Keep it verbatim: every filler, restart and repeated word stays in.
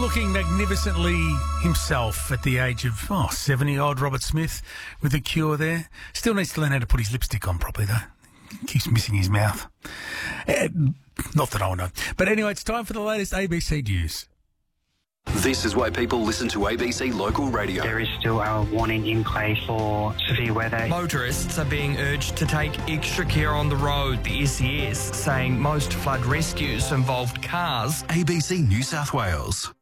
looking magnificently himself at the age of, oh, seventy-odd, Robert Smith with a cure there. Still needs to learn how to put his lipstick on properly, though. Keeps missing his mouth. Uh, not that I know. But anyway, it's time for the latest A B C News. This is why people listen to A B C Local Radio. There is still a warning in place for severe weather. Motorists are being urged to take extra care on the road, the S E S saying most flood rescues involved cars. A B C New South Wales.